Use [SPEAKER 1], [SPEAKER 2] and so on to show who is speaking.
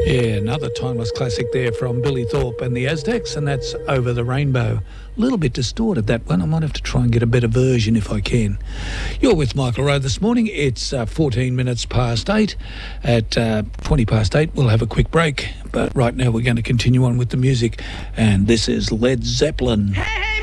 [SPEAKER 1] Yeah, another timeless classic there from Billy Thorpe and the Aztecs, and that's Over the Rainbow. A little bit distorted, that one. I might have to try and get a better version if I can. You're with Michael Rowe this morning. It's 14 minutes past 8. At 20 past 8, we'll have a quick break. But right now, we're going to continue on with the music. And this is Led Zeppelin.
[SPEAKER 2] Hey!